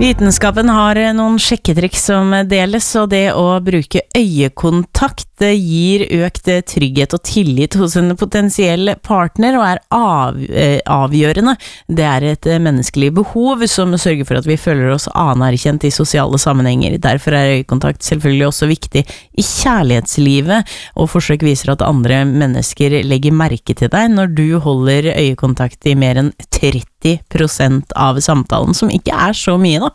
Vitenskapen har noen sjekketrikk som deles, og det å bruke øyekontakt gir økt trygghet og tillit hos en potensiell partner og avgjørende. Det et menneskelig behov som sørger for at vi føler oss anerkjent i sosiale sammenhenger. Derfor øyekontakt selvfølgelig også viktig i kjærlighetslivet, og forsøk viser at andre mennesker legger merke til deg når du holder øyekontakt i mer enn 30% av samtalen, som ikke så mye da.